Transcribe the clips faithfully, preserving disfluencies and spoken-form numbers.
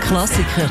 Klassiker.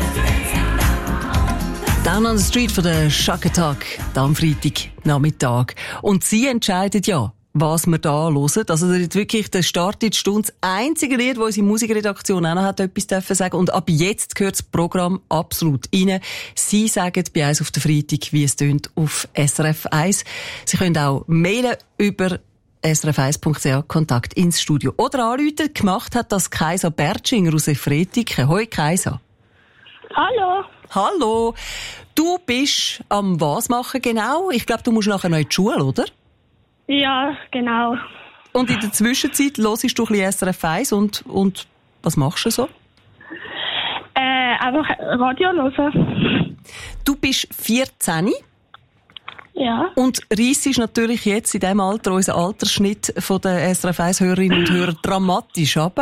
Down on the Street von der Chaka Attack, am Freitag Nachmittag. Und sie entscheiden ja, was wir da hören. Also das wirklich der Start in die Stunde. Das einzige Lied, das unsere Musikredaktion auch noch hat etwas dürfen sagen. Und ab jetzt gehört das Programm absolut rein. Sie sagen bei uns auf den Freitag, wie es tönt, auf S R F eins. Sie können auch mailen über S R F eins Punkt C H, Kontakt ins Studio. Oder anrufen, gemacht hat das Kaisa Bertschinger aus Efretiken. Hoi Kaisa. Hallo. Hallo. Du bist am was machen genau? Ich glaube, du musst nachher noch in die Schule, oder? Ja, genau. Und in der Zwischenzeit hörst du ein bisschen S R F eins und, und was machst du so? Äh, einfach Radio hören. Du bist vierzehn. Ja. Und reissest natürlich jetzt in diesem Alter unseren Altersschnitt von den S R F eins-Hörerinnen und Hörern dramatisch ab.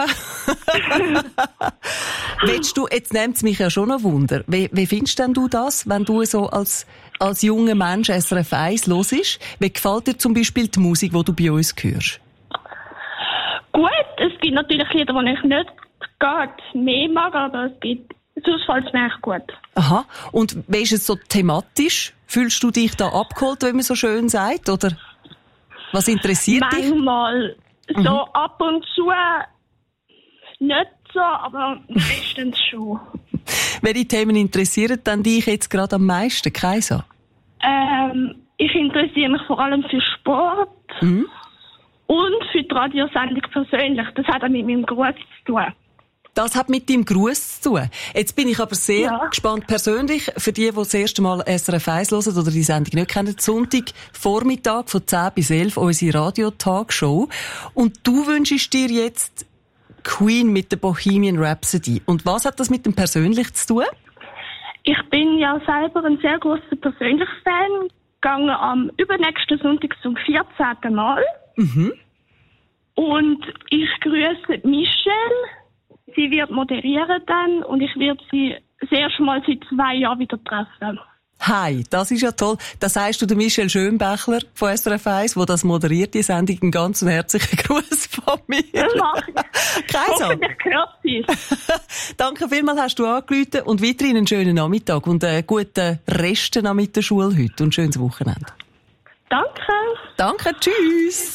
Willst du, jetzt nimmt es mich ja schon noch Wunder, wie, wie findest denn du das, wenn du so als, als junger Mensch S R F eins hörst? Wie gefällt dir zum Beispiel die Musik, die du bei uns hörst? Gut, es gibt natürlich Lieder, die ich nicht gerade mehr mag, aber es gibt, sonst fällt es mir echt gut. Aha. Und wie ist es so thematisch? Fühlst du dich da abgeholt, wie man so schön sagt? Oder was interessiert Manchmal dich? Manchmal so Mhm. ab und zu nicht so, aber meistens schon. Welche Themen interessieren dann dich jetzt gerade am meisten, Kaisa? Ähm, ich interessiere mich vor allem für Sport Mhm. und für die Radiosendung persönlich. Das hat auch mit meinem Gruß zu tun. Das hat mit deinem Gruß zu tun. Jetzt bin ich aber sehr Ja. gespannt persönlich, für die, die das erste Mal S R F eins hören oder die Sendung nicht kennen, Sonntag Vormittag von zehn bis elf unsere Radio-Talkshow. Und du wünschst dir jetzt Queen mit der Bohemian Rhapsody. Und was hat das mit dem persönlich zu tun? Ich bin ja selber ein sehr grosser Persönlich-Fan. Gegangen am übernächsten Sonntag zum vierzehnten Mal. Mhm. Und ich grüße Michelle. Sie wird moderieren dann und ich werde sie das erste Mal seit zwei Jahren wieder treffen. Hi, das ist ja toll. Das sagst du der Michel Schönbächler von S R F eins, der das moderiert, die Sendung. Einen ganz herzlichen Gruß von mir. Das mache ich. Kaisa. Hoffentlich hört sie es. Danke vielmals, hast du angerufen und weiterhin einen schönen Nachmittag und einen guten Rest mit der Schule heute und ein schönes Wochenende. Danke. Danke, tschüss.